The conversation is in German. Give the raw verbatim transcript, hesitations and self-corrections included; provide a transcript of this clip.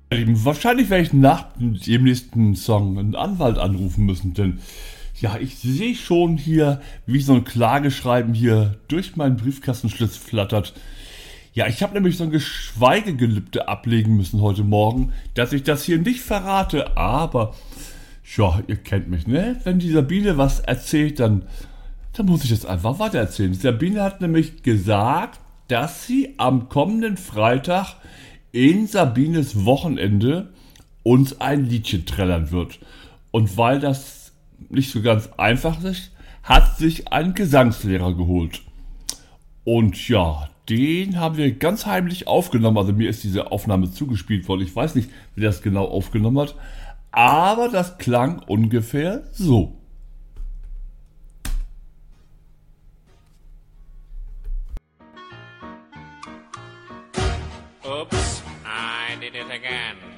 Lieben, wahrscheinlich werde ich nach dem nächsten Song einen Anwalt anrufen müssen, denn ja, ich sehe schon hier, wie so ein Klageschreiben hier durch meinen Briefkastenschlitz flattert. Ja, ich habe nämlich so ein Geschweigegelübde ablegen müssen heute Morgen, dass ich das hier nicht verrate, aber ja, ihr kennt mich, ne? Wenn die Sabine was erzählt, dann, dann muss ich das einfach weitererzählen. Die Sabine hat nämlich gesagt, dass sie am kommenden Freitag in Sabines Wochenende uns ein Liedchen trällern wird. Und weil das nicht so ganz einfach ist, hat sich ein Gesangslehrer geholt. Und ja, den haben wir ganz heimlich aufgenommen. Also mir ist diese Aufnahme zugespielt worden. Ich weiß nicht, wie das genau aufgenommen hat. Aber das klang ungefähr so. Oops, I did it again.